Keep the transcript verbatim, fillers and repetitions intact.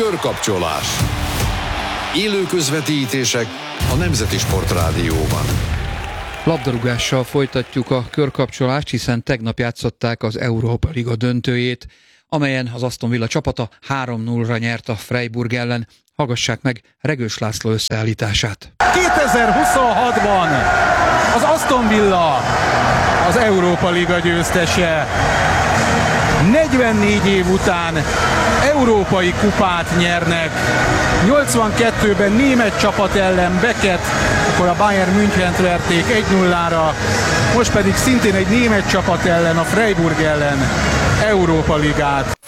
Körkapcsolás. Élő közvetítések a Nemzeti Sportrádióban. Labdarúgással folytatjuk a körkapcsolást, hiszen tegnap játszották az Európa Liga döntőjét, amelyen az Aston Villa csapata három nullra nyert a Freiburg ellen. Hallgassák meg Regős László összeállítását. kétezer-huszonhatban az Aston Villa az Európa Liga győztese. negyvennégy év után európai kupát nyernek. nyolcvankettőben német csapat ellen Becket, akkor a Bayern Münchent verték egy nullára, most pedig szintén egy német csapat ellen, a Freiburg ellen Európa Ligát.